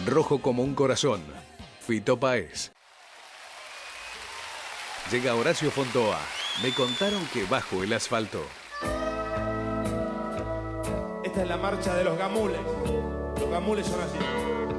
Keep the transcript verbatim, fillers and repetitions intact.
Rojo como un corazón. Fito Páez. Llega Horacio Fontoa. Me contaron que bajo el asfalto. Esta es la marcha de los gamules. Los gamules son así.